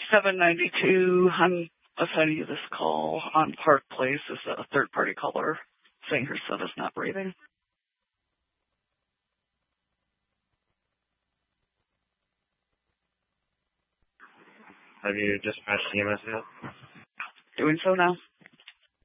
792. I'm assigning you this call on Park Place as a third-party caller saying her son is not breathing. Have you dispatched EMS yet? Doing so now.